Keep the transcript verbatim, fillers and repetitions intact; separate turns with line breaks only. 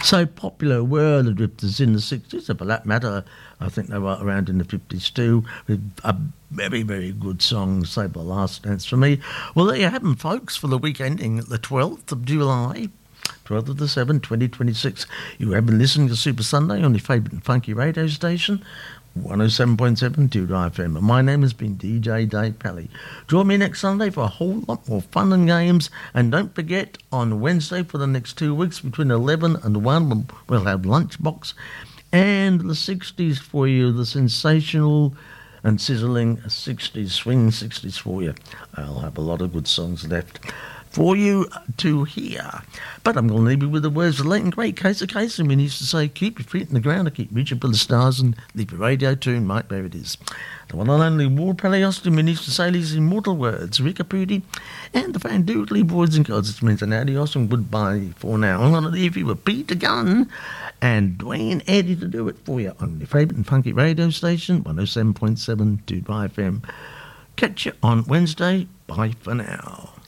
So popular were the Drifters in the sixties, and for that matter, I think they were around in the fifties too, with a very, very good song, Save the Last Dance for Me. Well, there you have them, folks, for the week ending the twelfth of July, twelfth of the seventh, twenty twenty-six. You have been listening to Super Sunday on your favourite and funky radio station, one oh seven point seven Two Drive F M. And my name has been D J Dave Pally. Join me next Sunday for a whole lot more fun and games. And don't forget, on Wednesday for the next two weeks, between eleven and one, we'll have Lunchbox and the sixties for you, the sensational and sizzling sixties, swing sixties for you. I'll have a lot of good songs left for you to hear. But I'm going to leave you with the words of the late and great Casey Kasem. He used to say, keep your feet in the ground and keep reaching for the stars and leave your radio tuned, mate, there it is. The one and only Ward Pally Austin used to say these immortal words, Rickapudi and the Van Doodley boys and girls. It means an adios and goodbye for now. I'm going to leave you with Peter Gunn and Dwayne Eddy to do it for you on your favourite and funky radio station, one oh seven point seven Two Drive F M. Catch you on Wednesday. Bye for now.